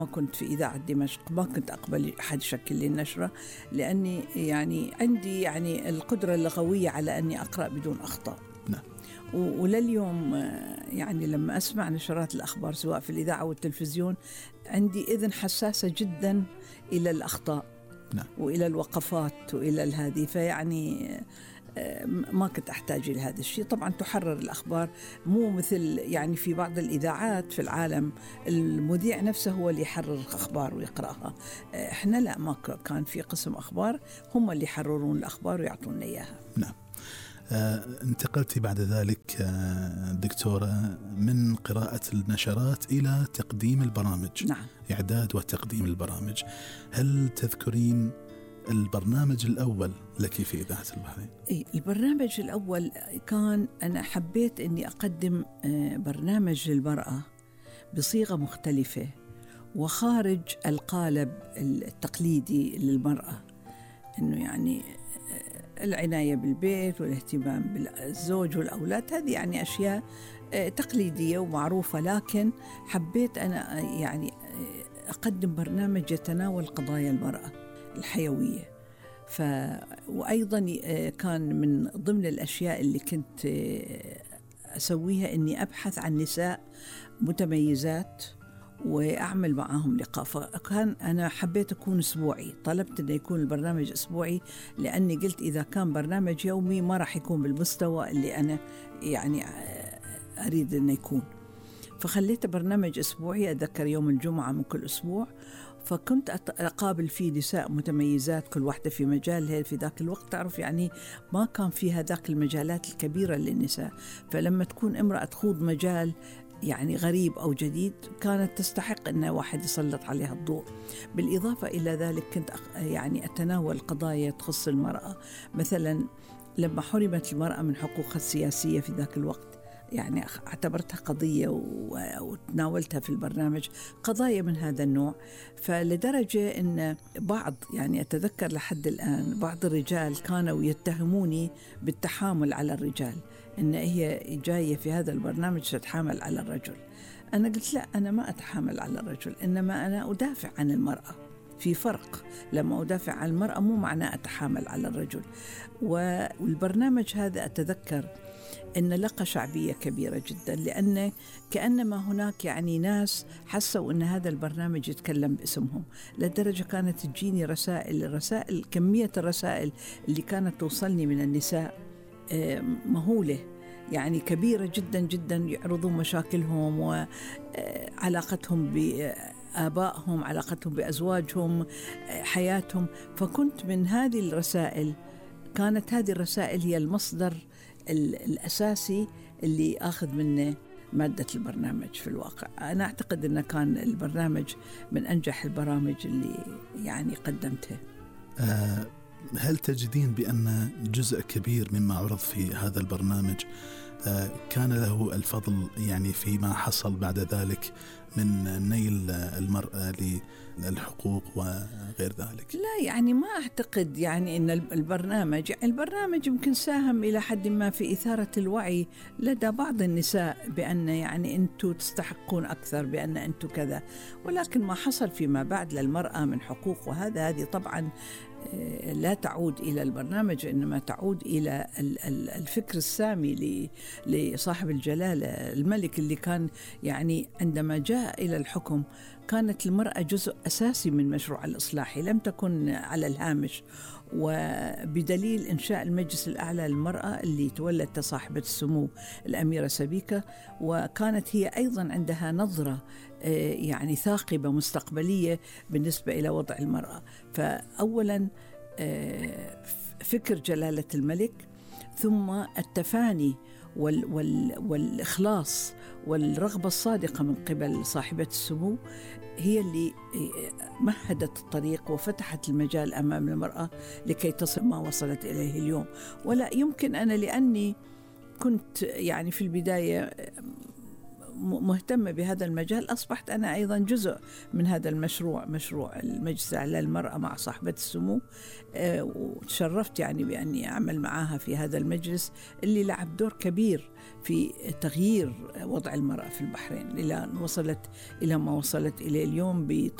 ما كنت في إذاعة دمشق ما كنت أقبل أحد يشكل لي النشرة، لأني يعني عندي يعني القدرة اللغوية على أني أقرأ بدون أخطاء. نعم. ولليوم يعني لما أسمع نشرات الأخبار سواء في الإذاعة والتلفزيون عندي إذن حساسة جدا إلى الأخطاء. نعم. وإلى الوقفات وإلى هذه، فيعني ما كنت أحتاج إلى هذا الشيء. طبعا تحرر الأخبار، مو مثل يعني في بعض الإذاعات في العالم المذيع نفسه هو اللي يحرر الأخبار ويقرأها. إحنا لا، ما كان في قسم أخبار هم اللي يحررون الأخبار ويعطونا إياها. نعم. انتقلت بعد ذلك دكتورة من قراءة النشرات إلى تقديم البرامج. نعم. إعداد وتقديم البرامج. هل تذكرين البرنامج الأول لك في إذاعة البحرين؟ البرنامج الأول كان أنا حبيت أني أقدم برنامج للمرأة بصيغة مختلفة وخارج القالب التقليدي للمرأة، أنه يعني العناية بالبيت والاهتمام بالزوج والأولاد، هذه يعني أشياء تقليدية ومعروفة، لكن حبيت أنا يعني أقدم برنامج يتناول قضايا المرأة الحيوية. وأيضا كان من ضمن الأشياء اللي كنت أسويها أني أبحث عن نساء متميزات وأعمل معهم لقاء. فكان أنا حبيت أكون أسبوعي، طلبت أن يكون البرنامج أسبوعي، لأني قلت إذا كان برنامج يومي ما راح يكون بالمستوى اللي أنا يعني أريد أن يكون. فخليت برنامج أسبوعي، أذكر يوم الجمعة من كل أسبوع، فكنت أقابل فيه نساء متميزات كل واحدة في مجالها. في ذاك الوقت تعرف يعني ما كان فيها ذاك المجالات الكبيرة للنساء، فلما تكون امرأة تخوض مجال يعني غريب أو جديد كانت تستحق أن واحد يسلط عليها الضوء. بالإضافة إلى ذلك كنت يعني أتناول قضايا تخص المرأة، مثلا لما حرمت المرأة من حقوقها السياسية في ذاك الوقت، يعني اعتبرتها قضية وتناولتها في البرنامج، قضايا من هذا النوع. فلدرجة أن بعض يعني أتذكر لحد الآن بعض الرجال كانوا يتهموني بالتحامل على الرجال، أن هي جاية في هذا البرنامج تتحامل على الرجل. أنا قلت لا، أنا ما أتحامل على الرجل، إنما أنا أدافع عن المرأة. في فرق، لما أدافع عن المرأة مو معناه أتحامل على الرجل. والبرنامج هذا أتذكر أن لقى شعبية كبيرة جدا، لأن كأنما هناك يعني ناس حسوا أن هذا البرنامج يتكلم باسمهم، لدرجة كانت تجيني رسائل كمية الرسائل اللي كانت توصلني من النساء مهولة، يعني كبيرة جدا جدا، يعرضون مشاكلهم وعلاقتهم بآبائهم، علاقتهم بأزواجهم، حياتهم. فكنت من هذه الرسائل، كانت هذه الرسائل هي المصدر الأساسي اللي أخذ منه مادة البرنامج. في الواقع أنا أعتقد أنه كان البرنامج من أنجح البرامج اللي يعني قدمتها. هل تجدين بأن جزء كبير مما عرض في هذا البرنامج كان له الفضل يعني فيما حصل بعد ذلك من نيل المرأة للحقوق وغير ذلك؟ لا، يعني ما أعتقد يعني أن البرنامج يمكن ساهم إلى حد ما في إثارة الوعي لدى بعض النساء بأن يعني أنتوا تستحقون أكثر، بأن أنتوا كذا، ولكن ما حصل فيما بعد للمرأة من حقوق هذه طبعا لا تعود إلى البرنامج، إنما تعود إلى الفكر السامي لصاحب الجلالة الملك، اللي كان يعني عندما جاء إلى الحكم كانت المرأة جزء أساسي من مشروع الإصلاحي، لم تكن على الهامش. وبدليل إنشاء المجلس الأعلى للمرأة اللي تولت صاحبة السمو الأميرة سبيكة، وكانت هي أيضا عندها نظرة يعني ثاقبة مستقبلية بالنسبة إلى وضع المرأة. فأولا فكر جلالة الملك، ثم التفاني والإخلاص والرغبة الصادقة من قبل صاحبة السمو هي اللي مهدت الطريق وفتحت المجال أمام المرأة لكي تصل ما وصلت إليه اليوم. ولا يمكن أنا، لأني كنت يعني في البداية مهتمة بهذا المجال أصبحت أنا أيضا جزء من هذا المشروع، مشروع المجلس الأعلى للمرأة مع صاحبة السمو. وتشرفت يعني بأني أعمل معها في هذا المجلس اللي لعب دور كبير في تغيير وضع المرأة في البحرين إلى أن وصلت إلى ما وصلت إليه اليوم